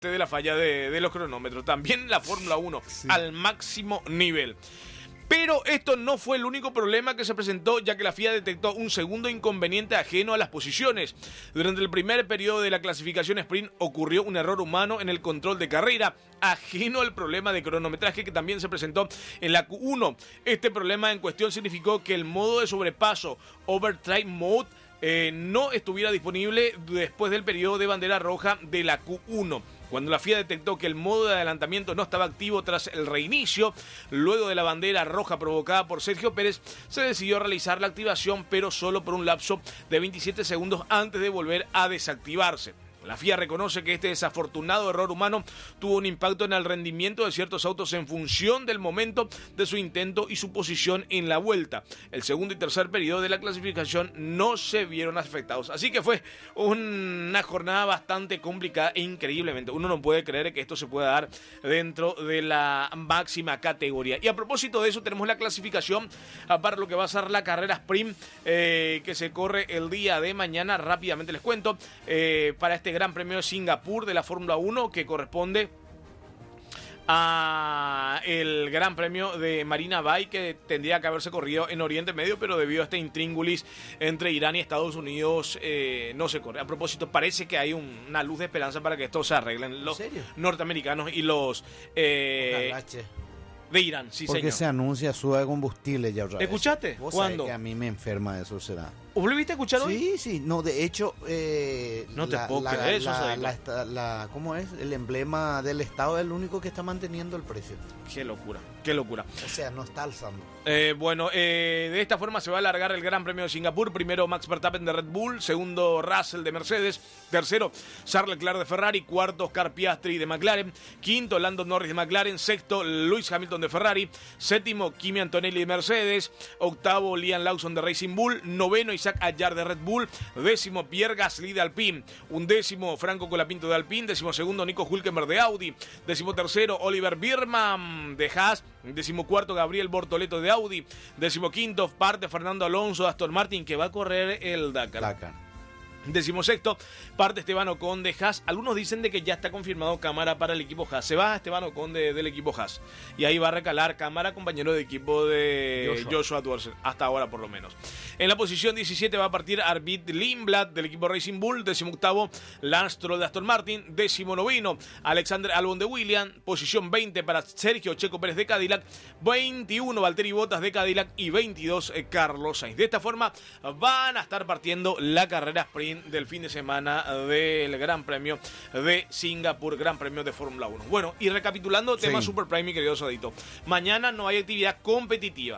de la falla de los cronómetros. También la Fórmula 1 al máximo nivel. Pero esto no fue el único problema que se presentó, ya que la FIA detectó un segundo inconveniente ajeno a las posiciones. Durante el primer periodo de la clasificación sprint ocurrió un error humano en el control de carrera, ajeno al problema de cronometraje que también se presentó en la Q1. Este problema en cuestión significó que el modo de sobrepaso, Overdrive Mode, no estuviera disponible después del periodo de bandera roja de la Q1. Cuando la FIA detectó que el modo de adelantamiento no estaba activo tras el reinicio, luego de la bandera roja provocada por Sergio Pérez, se decidió realizar la activación, pero solo por un lapso de 27 segundos antes de volver a desactivarse. La FIA reconoce que este desafortunado error humano tuvo un impacto en el rendimiento de ciertos autos en función del momento de su intento y su posición en la vuelta. El segundo y tercer periodo de la clasificación no se vieron afectados. Así que fue una jornada bastante complicada e increíblemente uno no puede creer que esto se pueda dar dentro de la máxima categoría. Y a propósito de eso, tenemos la clasificación para lo que va a ser la carrera sprint que se corre el día de mañana. Rápidamente les cuento, para este Gran Premio de Singapur de la Fórmula 1, que corresponde a el Gran Premio de Marina Bay, que tendría que haberse corrido en Oriente Medio, pero debido a este intríngulis entre Irán y Estados Unidos no se corre. A propósito, parece que hay una luz de esperanza para que esto se arreglen los norteamericanos y los de Irán, sí, porque señor. Se anuncia suba de combustible ya otra vez. ¿Escuchaste? ¿Vos ¿Cuándo? sabés que a mí me enferma eso será? ¿Vos lo viste escuchar hoy? Sí, no, de hecho... no te puedo creer eso. ¿Cómo es? El emblema del Estado es el único que está manteniendo el precio. Qué locura, qué locura. O sea, no está alzando. De esta forma se va a alargar el Gran Premio de Singapur. Primero Max Verstappen de Red Bull, segundo Russell de Mercedes, tercero Charles Leclerc de Ferrari, cuarto Oscar Piastri de McLaren, quinto Lando Norris de McLaren, sexto Lewis Hamilton de Ferrari, séptimo Kimi Antonelli de Mercedes, octavo Liam Lawson de Racing Bull, noveno Isaac Hadjar de Red Bull, décimo Pierre Gasly de Alpine, undécimo Franco Colapinto de Alpine, décimo segundo Nico Hülkenberg de Audi, décimo tercero Oliver Biermann de Haas, décimo cuarto Gabriel Bortoleto de Audi, décimo quinto parte Fernando Alonso de Aston Martin, que va a correr el Dakar. Decimosexto, parte Esteban Ocon de Haas. Algunos dicen de que ya está confirmado Cámara para el equipo Haas. Se va Esteban Ocon del equipo Haas. Y ahí va a recalar Cámara, compañero de equipo de Joshua Dorsey, hasta ahora por lo menos. En la posición 17 va a partir Arvid Lindblad del equipo Racing Bull. 18º, Lance Stroll de Aston Martin. 19º, Alexander Albon de Williams. Posición 20 para Sergio Checo Pérez de Cadillac. 21, Valtteri Bottas de Cadillac. Y 22, Carlos Sainz. De esta forma van a estar partiendo la carrera sprint del fin de semana del Gran Premio de Singapur, Gran Premio de Fórmula 1. Bueno, y recapitulando, tema Super Prime, mi querido Sadito. Mañana no hay actividad competitiva.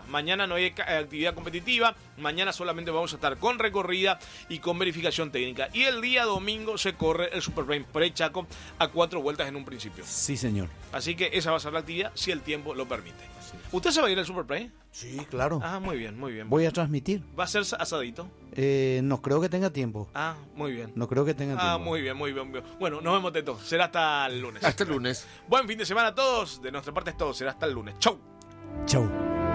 Mañana solamente vamos a estar con recorrida y con verificación técnica. Y el día domingo se corre el Super Prime pre-Chaco a 4 vueltas en un principio. Sí, señor. Así que esa va a ser la actividad si el tiempo lo permite. ¿Usted se va a ir al Super Prime? Sí, claro. Ah, muy bien, muy bien. Voy a transmitir. ¿Va a ser asadito? No creo que tenga tiempo. Ah, muy bien. No creo que tenga tiempo. Ah, muy bien, muy bien. Bueno, nos vemos, Teto. Será hasta el lunes. Hasta el lunes. Buen fin de semana a todos. De nuestra parte es todo. Será hasta el lunes. Chau. Chau.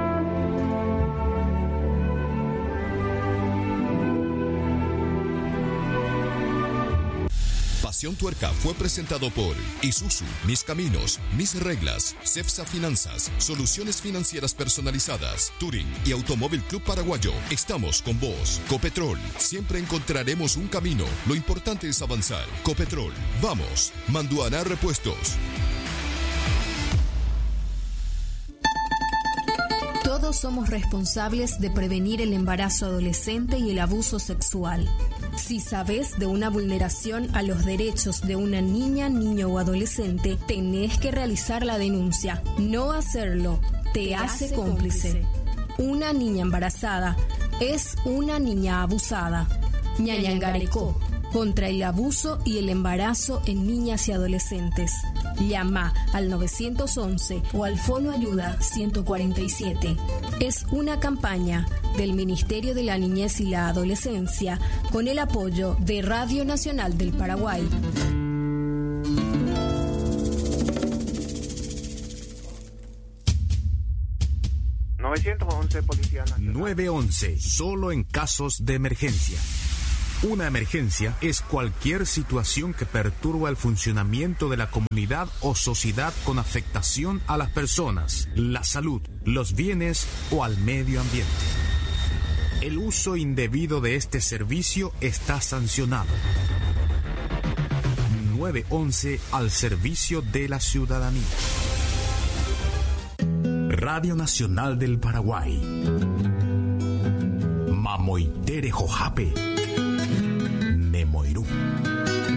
Pasión Tuerca fue presentado por Isuzu, Mis Caminos, Mis Reglas, Cepsa Finanzas, Soluciones Financieras Personalizadas, Turing y Automóvil Club Paraguayo. Estamos con vos. Copetrol, siempre encontraremos un camino. Lo importante es avanzar. Copetrol, vamos. Manduana Repuestos. Todos somos responsables de prevenir el embarazo adolescente y el abuso sexual. Si sabes de una vulneración a los derechos de una niña, niño o adolescente, tenés que realizar la denuncia. No hacerlo te hace cómplice. Una niña embarazada es una niña abusada. Ñañangarecó, contra el abuso y el embarazo en niñas y adolescentes. Llama al 911 o al Fono Ayuda 147. Es una campaña del Ministerio de la Niñez y la Adolescencia con el apoyo de Radio Nacional del Paraguay. 911 Policía Nacional. 911, solo en casos de emergencia. Una emergencia es cualquier situación que perturba el funcionamiento de la comunidad o sociedad con afectación a las personas, la salud, los bienes o al medio ambiente. El uso indebido de este servicio está sancionado. 911 al servicio de la ciudadanía. Radio Nacional del Paraguay. Mamoitere Jojape. Nemoirú.